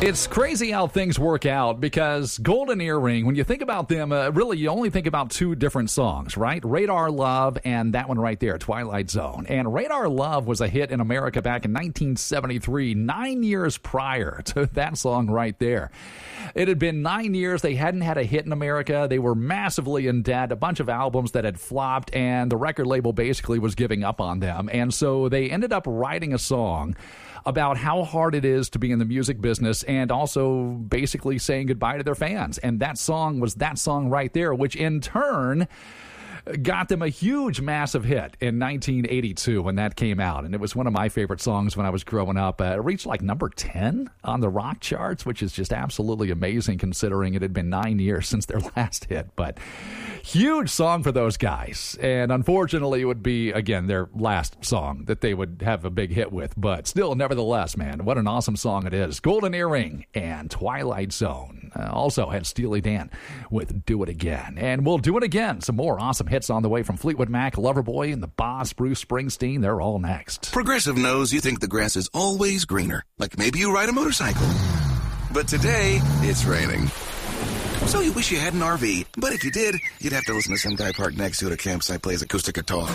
It's crazy how things work out because Golden Earring, when you think about them, really you only think about two different songs, right? Radar Love and that one right there, Twilight Zone. And Radar Love was a hit in America back in 1973, 9 years prior to that song right there. It had been 9 years. They hadn't had a hit in America. They were massively in debt, a bunch of albums that had flopped, and the record label basically was giving up on them. And so they ended up writing a song about how hard it is to be in the music business and also basically saying goodbye to their fans. And that song was that song right there, which in turn got them a huge, massive hit in 1982 when that came out. And it was one of my favorite songs when I was growing up. It reached like number 10 on the rock charts, which is just absolutely amazing considering it had been 9 years since their last hit. But huge song for those guys. And unfortunately, it would be, again, their last song that they would have a big hit with. But still, nevertheless, man, what an awesome song it is. Golden Earring and Twilight Zone. Also had Steely Dan with Do It Again. And we'll do it again. Some more awesome hits on the way from Fleetwood Mac, Loverboy, and the Boss, Bruce Springsteen. They're all next. Progressive knows you think the grass is always greener. Like maybe you ride a motorcycle. But today, it's raining. So you wish you had an RV, but if you did, you'd have to listen to some guy parked next to it at a campsite plays acoustic guitar.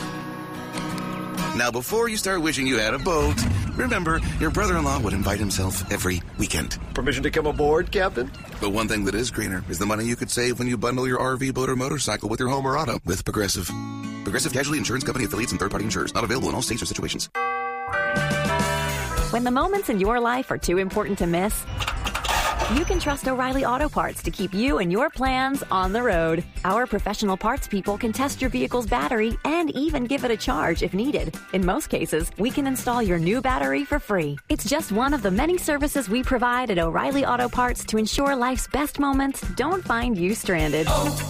Now, before you start wishing you had a boat, remember, your brother-in-law would invite himself every weekend. Permission to come aboard, Captain? But one thing that is greener is the money you could save when you bundle your RV, boat, or motorcycle with your home or auto with Progressive. Progressive Casualty Insurance Company affiliates and third-party insurers. Not available in all states or situations. When the moments in your life are too important to miss, you can trust O'Reilly Auto Parts to keep you and your plans on the road. Our professional parts people can test your vehicle's battery and even give it a charge if needed. In most cases, we can install your new battery for free. It's just one of the many services we provide at O'Reilly Auto Parts to ensure life's best moments don't find you stranded.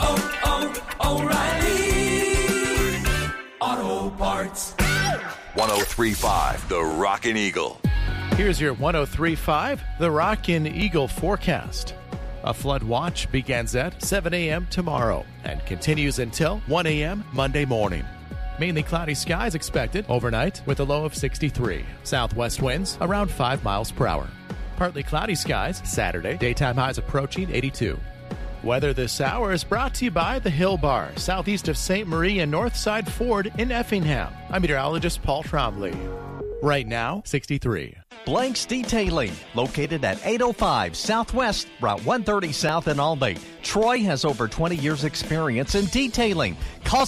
O'Reilly Auto Parts. 103.5 The Rockin' Eagle. Here's your 103.5 The Rockin' Eagle forecast. A flood watch begins at 7 a.m. tomorrow and continues until 1 a.m. Monday morning. Mainly cloudy skies expected overnight with a low of 63. Southwest winds around 5 miles per hour. Partly cloudy skies Saturday. Daytime highs approaching 82. Weather this hour is brought to you by the Hill Bar, southeast of St. Marie and Northside Ford in Effingham. I'm meteorologist Paul Trombley. Right now, 63. Blanks Detailing, located at 805 Southwest, Route 130 South in Albany. Troy has over 20 years experience in detailing. Call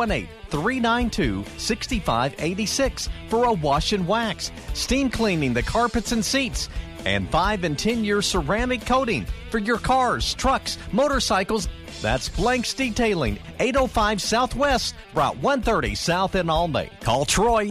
618-392-6586 for a wash and wax, steam cleaning the carpets and seats, and 5 and 10-year ceramic coating for your cars, trucks, motorcycles. That's Blanks Detailing, 805 Southwest, Route 130 South in Albany. Call Troy,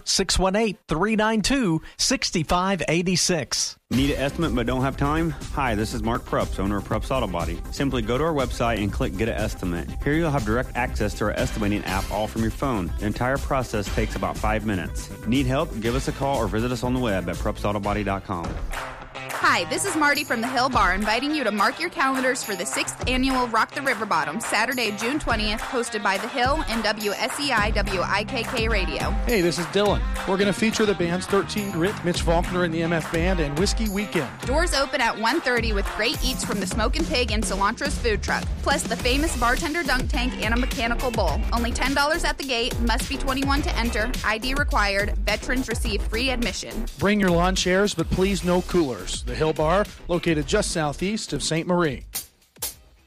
618-392-6586. Need an estimate but don't have time? Hi, this is Mark Prups, owner of Prups Auto Body. Simply go to our website and click Get an Estimate. Here you'll have direct access to our estimating app all from your phone. The entire process takes about 5 minutes. Need help? Give us a call or visit us on the web at PrupsAutoBody.com. Hi, this is Marty from the Hill Bar, inviting you to mark your calendars for the 6th annual Rock the River Bottom, Saturday, June 20th, hosted by The Hill and WSEI WIKK Radio. Hey, this is Dylan. We're going to feature the bands 13 Grit, Mitch Faulkner and the MF Band, and Whiskey Weekend. Doors open at 1:30 with great eats from the Smokin' Pig and Cilantro's food truck, plus the famous bartender dunk tank and a mechanical bull. Only $10 at the gate, must be 21 to enter, ID required, veterans receive free admission. Bring your lawn chairs, but please no coolers. The Hill Bar, located just southeast of St. Marie.